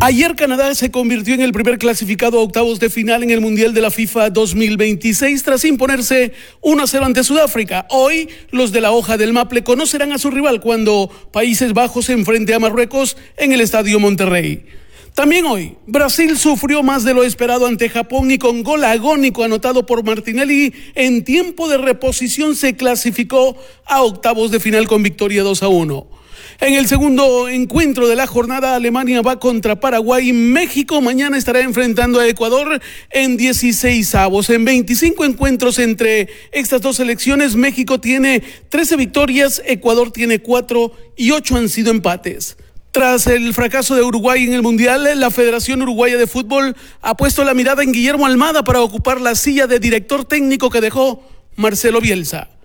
Ayer Canadá se convirtió en el primer clasificado a octavos de final en el Mundial de la FIFA 2026 tras imponerse 1-0 ante Sudáfrica. Hoy los de la hoja del Maple conocerán a su rival cuando Países Bajos se enfrente a Marruecos en el Estadio Monterrey. También hoy, Brasil sufrió más de lo esperado ante Japón y con gol agónico anotado por Martinelli en tiempo de reposición se clasificó a octavos de final con victoria 2-1. En el segundo encuentro de la jornada, Alemania va contra Paraguay. México mañana estará enfrentando a Ecuador en 16avos. En 25 encuentros entre estas dos selecciones, México tiene 13 victorias, Ecuador tiene 4 y 8 han sido empates. Tras el fracaso de Uruguay en el Mundial, la Federación Uruguaya de Fútbol ha puesto la mirada en Guillermo Almada para ocupar la silla de director técnico que dejó Marcelo Bielsa.